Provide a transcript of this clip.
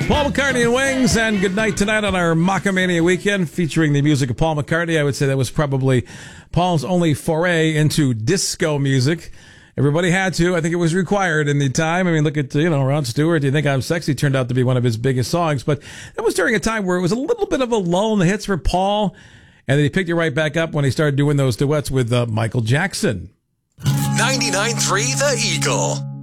Paul McCartney and Wings, and good night tonight on our Macamania weekend featuring the music of Paul McCartney. I would say that was probably Paul's only foray into disco music. Everybody had to. I think it was required in the time. I mean, look at, Rod Stewart. Do You Think I'm Sexy turned out to be one of his biggest songs. But that was during a time where it was a little bit of a lull in the hits for Paul. And then he picked it right back up when he started doing those duets with Michael Jackson. 99.3 The Eagle.